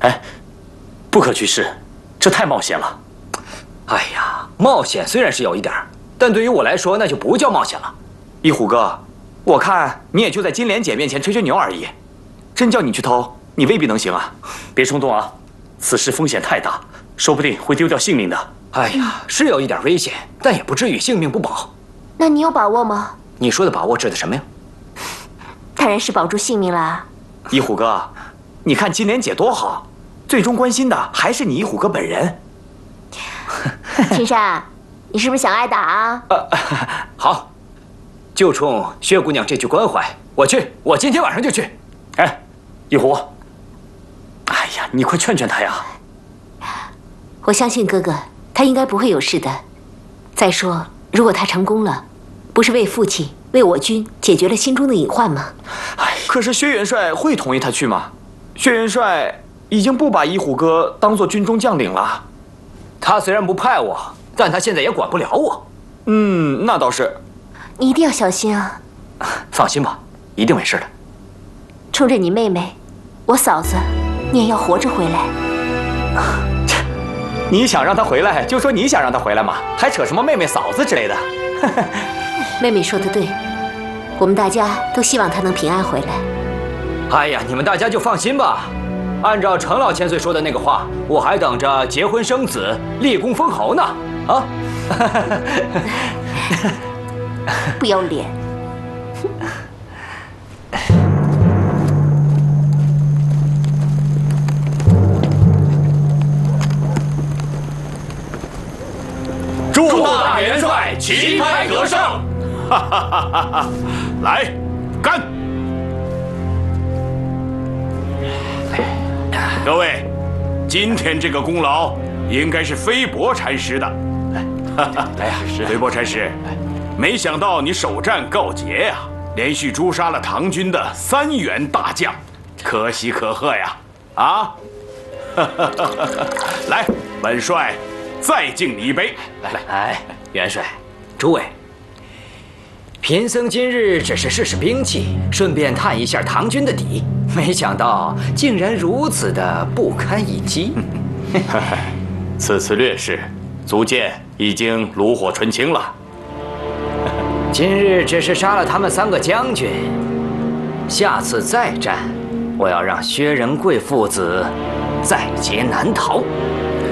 哎，不可去试，这太冒险了。 哎呀，冒险虽然是有一点，但对于我来说那就不叫冒险了。 一虎哥，我看你也就在金莲姐面前吹吹牛而已，真叫你去偷，你未必能行啊！别冲动啊，此事风险太大，说不定会丢掉性命的。 哎呀，是有一点危险，但也不至于性命不保。 那你有把握吗？ 你说的把握指的什么呀？ 当然是保住性命啦。 一虎哥，你看金莲姐多好，最终关心的还是你一虎哥本人。 青山，你是不是想挨打啊？ 好，就冲薛姑娘这句关怀，我去，我今天晚上就去。 哎，一虎，哎呀，你快劝劝他呀！ 我相信哥哥，他应该不会有事的。再说，如果他成功了，不是为父亲、为我军解决了心中的隐患吗？ 哎，可是薛元帅会同意他去吗？薛元帅已经不把一虎哥当做军中将领了。 他虽然不派我，但他现在也管不了我。 那倒是。 你一定要小心啊！ 放心吧，一定没事的。 冲着你妹妹，我嫂子，你也要活着回来。 你想让他回来，就说你想让他回来嘛，还扯什么妹妹嫂子之类的。 妹妹说的对，我们大家都希望她能平安回来。 哎呀，你们大家就放心吧。按照程老千岁说的那个话，我还等着结婚生子、立功封侯呢。啊！ 不要脸！ 祝大元帅旗开得胜！哈哈哈哈哈！来，干！各位，今天这个功劳应该是飞伯禅师的。来呀，飞伯禅师，没想到你首战告捷呀，连续诛杀了唐军的3员大将，可喜可贺呀！啊！来，本帅再敬你一杯。 来，元帅，诸位，贫僧今日只是试试兵器，顺便探一下唐军的底，没想到竟然如此的不堪一击。 此次劣势，足见已经炉火纯青了。 今日只是杀了他们3个将军，下次再战，我要让薛仁贵父子在劫难逃。